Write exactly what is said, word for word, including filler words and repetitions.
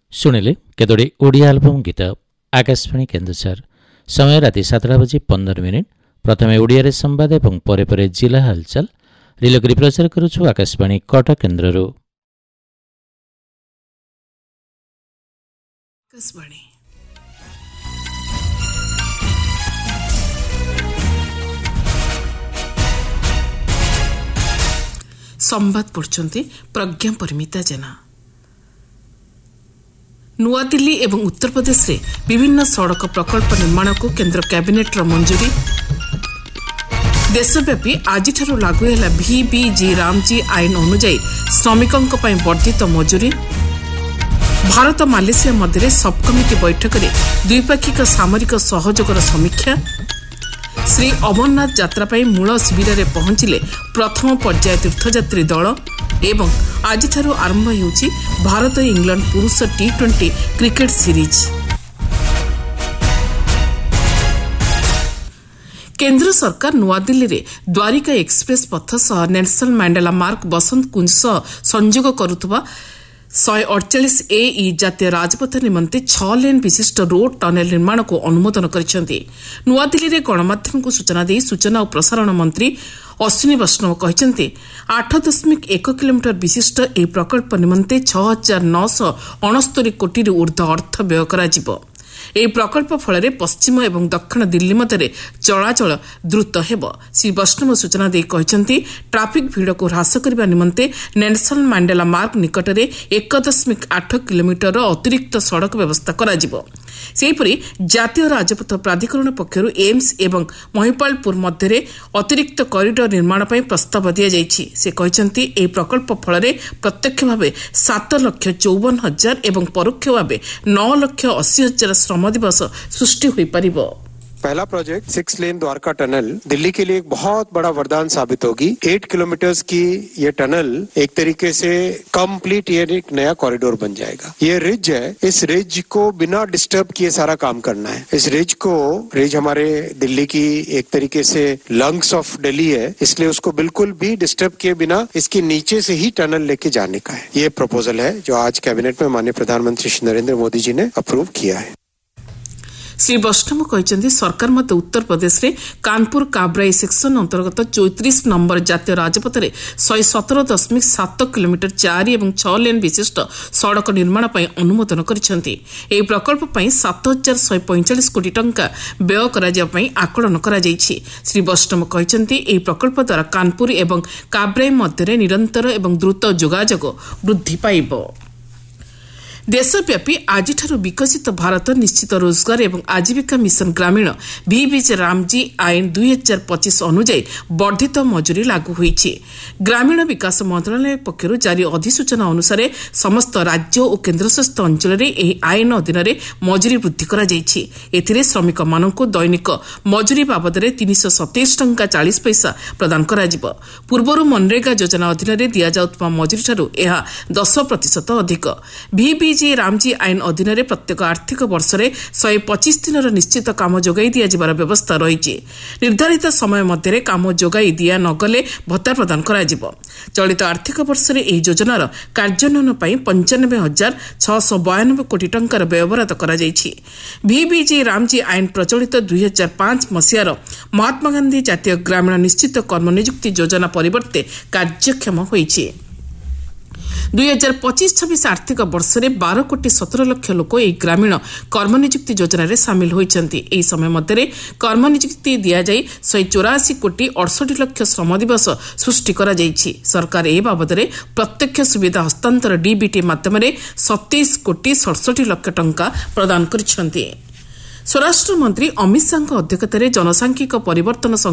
ଶୁଣିଲେ କେତୋଟି ଓଡ଼ିଆ ଆଲବମ୍ ଗୀତ ଆକାଶବାଣୀ କେନ୍ଦୁଝର। ସମୟ ରାତି ସାତଟା ବାଜି ପନ୍ଦର ମିନିଟ୍। ପ୍ରଥମେ ଓଡ଼ିଆରେ ସମ୍ବାଦ ଏବଂ ପରେ ପରେ ଜିଲ୍ଲା ହାଲଚାଲ ରିଲେ କରି ପ୍ରଚାର କରୁଛୁ ଆକାଶବାଣୀ କଟକ କେନ୍ଦ୍ରରୁ। ଆକାଶବାଣୀ ସମ୍ବାଦ ପଢ଼ୁଛନ୍ତି ପ୍ରଜ୍ଞା ପରିମିତା ଜେନା। ନୂଆଦିଲ୍ଲୀ ଏବଂ ଉତ୍ତରପ୍ରଦେଶରେ ବିଭିନ୍ନ ସଡ଼କ ପ୍ରକଳ୍ପ ନିର୍ମାଣକୁ କେନ୍ଦ୍ର କ୍ୟାବିନେଟ୍ର ମଞ୍ଜୁରୀ। ଦେଶବ୍ୟାପୀ ଆଜିଠାରୁ ଲାଗୁ ହେଲା ଭିବିଜି ରାମଜୀ ଆଇନ ଅନୁଯାୟୀ ଶ୍ରମିକଙ୍କ ପାଇଁ ବର୍ଦ୍ଧିତ ମଜୁରୀ। ଭାରତ ମାଲେସିଆ ମଧ୍ୟରେ ସବ୍ କମିଟି ବୈଠକରେ ଦ୍ୱିପାକ୍ଷିକ ସାମରିକ ସହଯୋଗର ସମୀକ୍ଷା। ଶ୍ରୀ ଅମରନାଥ ଯାତ୍ରା ପାଇଁ ମୂଳ ଶିବିରରେ ପହଞ୍ଚିଲେ ପ୍ରଥମ ପର୍ଯ୍ୟାୟ ତୀର୍ଥଯାତ୍ରୀ ଦଳ। ଏବଂ ଆଜିଠାରୁ ଆରମ୍ଭ ହେଉଛି ଭାରତ ଇଂଲଣ୍ଡ ପୁରୁଷ ଟି ଟ୍ୱେଣ୍ଟି କ୍ରିକେଟ୍ ସିରିଜ୍। କେନ୍ଦ୍ର ସରକାର ନୂଆଦିଲ୍ଲୀରେ ଦ୍ୱାରିକା ଏକ୍ସପ୍ରେସ୍ ପଥ ସହ ନେଲସନ ମାଣ୍ଡେଲା ମାର୍ଗ ବସନ୍ତ କୁଞ୍ଜ ସହ ସଂଯୋଗ କରୁଥିବା ଶହେ ଅଡ଼ଚାଳିଶ ଏ ଇ ଜାତୀୟ ରାଜପଥ ନିମନ୍ତେ ଛଅ ଲେନ୍ ବିଶିଷ୍ଟ ରୋଡ୍ ଟନେଲ୍ ନିର୍ମାଣକୁ ଅନୁମୋଦନ କରିଛନ୍ତି। ନୂଆଦିଲ୍ଲୀରେ ଗଣମାଧ୍ୟମକୁ ସୂଚନା ଦେଇ ସୂଚନା ଓ ପ୍ରସାରଣ ମନ୍ତ୍ରୀ ଅଶ୍ୱିନୀ ବୈଷ୍ଣବ କହିଛନ୍ତି ଆଠ ଦଶମିକ ଏକ କିଲୋମିଟର ବିଶିଷ୍ଟ ଏହି ପ୍ରକଳ୍ପ ନିମନ୍ତେ ଛଅ ହଜାର ନଅଶହ ଅଣସ୍ତରୀ କୋଟିରୁ ଉର୍ଦ୍ଧ୍ୱ ଅର୍ଥ ବ୍ୟୟ କରାଯିବ। ଏହି ପ୍ରକଳ୍ପ ଫଳରେ ପଶ୍ଚିମ ଏବଂ ଦକ୍ଷିଣ ଦିଲ୍ଲୀ ମଧ୍ୟରେ ଚଳାଚଳ ଦ୍ରୁତ ହେବ। ଶ୍ରୀ ବୈଷ୍ଣବ ସୂଚନା ଦେଇ କହିଛନ୍ତି ଟ୍ରାଫିକ୍ ଭିଡ଼କୁ ହ୍ରାସ କରିବା ନିମନ୍ତେ ନେଲସନ ମାଣ୍ଡେଲା ମାର୍ଗ ନିକଟରେ ଏକ ଦଶମିକ ଆଠ କିଲୋମିଟରର ଅତିରିକ୍ତ ସଡ଼କ ବ୍ୟବସ୍ଥା କରାଯିବ। ସେହିପରି ଜାତୀୟ ରାଜପଥ ପ୍ରାଧିକରଣ ପକ୍ଷରୁ ଏମ୍ସ ଏବଂ ମହିପାଳପୁର ମଧ୍ୟରେ ଅତିରିକ୍ତ କରିଡର ନିର୍ମାଣ ପାଇଁ ପ୍ରସ୍ତାବ ଦିଆଯାଇଛି। ସେ କହିଛନ୍ତି ଏହି ପ୍ରକଳ୍ପ ଫଳରେ ପ୍ରତ୍ୟକ୍ଷ ଭାବେ ସାତ ଲକ୍ଷ ଚଉବନ ହଜାର ଏବଂ ପରୋକ୍ଷ ଭାବେ ନଅ ଲକ୍ଷ ଅଶୀ ହଜାର ଶ୍ରମ ଦିବସ ସୃଷ୍ଟି ହୋଇପାରିବ। पहला project six lane Dwarka tunnel Delhi के लिए एक बहुत बड़ा वरदान साबित होगी। एट किलोमीटर्स की ये टनल एक तरीके से कंप्लीट ये एक नया कॉरिडोर बन जाएगा। ये रिज है, इस रिज को बिना डिस्टर्ब किए सारा काम करना है। इस रिज को रिज हमारे दिल्ली की एक तरीके से लंग्स ऑफ दिल्ली है, इसलिए उसको बिल्कुल भी डिस्टर्ब किए बिना इसके नीचे से ही टनल लेके जाने का है। ये प्रपोजल है जो आज कैबिनेट में माननीय प्रधानमंत्री श्री नरेंद्र मोदी जी ने अप्रूव किया है। ଶ୍ରୀ ବୈଷ୍ଣବ କହିଛନ୍ତି ସରକାର ମଧ୍ୟ ଉତ୍ତରପ୍ରଦେଶରେ କାନପୁର କାବ୍ରାଇ ସେକ୍ସନ ଅନ୍ତର୍ଗତ ଚଉତିରିଶ ନମ୍ବର ଜାତୀୟ ରାଜପଥରେ ଶହେ ସତର ଦଶମିକ ସାତ କିଲୋମିଟର ଚାରି ଏବଂ ଛଅ ଲେନ୍ ବିଶିଷ୍ଟ ସଡ଼କ ନିର୍ମାଣ ପାଇଁ ଅନୁମୋଦନ କରିଛନ୍ତି। ଏହି ପ୍ରକଳ୍ପ ପାଇଁ ସାତ ହଜାର ଶହେ ପଇଁଚାଳିଶ କୋଟି ଟଙ୍କା ବ୍ୟୟ କରାଯିବା ପାଇଁ ଆକଳନ କରାଯାଇଛି। ଶ୍ରୀ ବୈଷ୍ଣବ କହିଛନ୍ତି ଏହି ପ୍ରକଳ୍ପ ଦ୍ୱାରା କାନପୁର ଏବଂ କାବ୍ରାଇ ମଧ୍ୟରେ ନିରନ୍ତର ଏବଂ ଦ୍ରୁତ ଯୋଗାଯୋଗ ବୃଦ୍ଧି ପାଇବ। ଦେଶବ୍ୟାପୀ ଆଜିଠାରୁ ବିକଶିତ ଭାରତ ନିଶ୍ଚିତ ରୋଜଗାର ଏବଂ ଆଜୀବିକା ମିଶନ ଗ୍ରାମୀଣ ଭିବିଜି ରାମଜୀ ଆଇନ ଦୁଇ ହଜାର ପଚିଶ ଅନୁଯାୟୀ ବର୍ଦ୍ଧିତ ମଜୁରୀ ଲାଗୁ ହୋଇଛି। ଗ୍ରାମୀଣ ବିକାଶ ମନ୍ତ୍ରଣାଳୟ ପକ୍ଷରୁ ଜାରି ଅଧିସୂଚନା ଅନୁସାରେ ସମସ୍ତ ରାଜ୍ୟ ଓ କେନ୍ଦ୍ରଶାସିତ ଅଞ୍ଚଳରେ ଏହି ଆଇନ ଅଧୀନରେ ମଜୁରୀ ବୃଦ୍ଧି କରାଯାଇଛି। ଏଥିରେ ଶ୍ରମିକମାନଙ୍କୁ ଦୈନିକ ମଜୁରୀ ବାବଦରେ ତିନିଶହ ସତେଇଶ ଟଙ୍କା ଚାଳିଶ ପଇସା ପ୍ରଦାନ କରାଯିବ। ପୂର୍ବରୁ ମନରେଗା ଯୋଜନା ଅଧୀନରେ ଦିଆଯାଉଥିବା ମଜୁରୀଠାରୁ ଏହା ଦଶ ପ୍ରତିଶତ ଅଧିକ। ଭିବି ରାମଜୀ ଆଇନ ଅଧୀନରେ ପ୍ରତ୍ୟେକ ଆର୍ଥିକ ବର୍ଷରେ ଶହେ ପଚିଶ ଦିନର ନିଶ୍ଚିତ କାମ ଯୋଗାଇ ଦିଆଯିବାର ବ୍ୟବସ୍ଥା ରହିଛି। ନିର୍ଦ୍ଧାରିତ ସମୟ ମଧ୍ୟରେ କାମ ଯୋଗାଇ ଦିଆ ନ ଗଲେ ଭତ୍ତା ପ୍ରଦାନ କରାଯିବ। ଚଳିତ ଆର୍ଥିକ ବର୍ଷରେ ଏହି ଯୋଜନାର କାର୍ଯ୍ୟାନ୍ୱୟନ ପାଇଁ ପଞ୍ଚାନବେ ହଜାର ଛଅଶହ ବୟାନବେ କୋଟି ଟଙ୍କାର ବ୍ୟୟବରାଦ କରାଯାଇଛି। ଭିବିଜି ରାମଜୀ ଆଇନ ପ୍ରଚଳିତ ଦୁଇ ହଜାର ପାଞ୍ଚ ମସିହାର ମହାତ୍ମାଗାନ୍ଧୀ ଜାତୀୟ ଗ୍ରାମୀଣ ନିଶ୍ଚିତ କର୍ମନିଯୁକ୍ତି ଯୋଜନା ପରିବର୍ତ୍ତେ କାର୍ଯ୍ୟକ୍ଷମ ହୋଇଛି। ଦୁଇ ହଜାର ପଚିଶ ଛବିଶ ଆର୍ଥିକ ବର୍ଷରେ ବାର କୋଟି ସତର ଲକ୍ଷ ଲୋକ ଏହି ଗ୍ରାମୀଣ କର୍ମନିଯୁକ୍ତି ଯୋଜନାରେ ସାମିଲ ହୋଇଛନ୍ତି। ଏହି ସମୟ ମଧ୍ୟରେ କର୍ମନିଯୁକ୍ତି ଦିଆଯାଇ ଶହେ ଚଉରାଅଶୀ କୋଟି ଅଠଷଠି ଲକ୍ଷ ଶ୍ରମ ଦିବସ ସୃଷ୍ଟି କରାଯାଇଛି। ସରକାର ଏ ବାବଦରେ ପ୍ରତ୍ୟକ୍ଷ ସୁବିଧା ହସ୍ତାନ୍ତର ଡିବିଟି ମାଧ୍ୟମରେ ସତେଇଶ କୋଟି ସତଷଠି ଲକ୍ଷ ଟଙ୍କା ପ୍ରଦାନ କରିଛନ୍ତି। ସ୍ୱରାଷ୍ଟ୍ରମନ୍ତ୍ରୀ ଅମିତ ଶାହାଙ୍କ ଅଧ୍ୟକ୍ଷତାରେ ଜନସାଂଖ୍ୟିକ ପରିବର୍ତ୍ତନ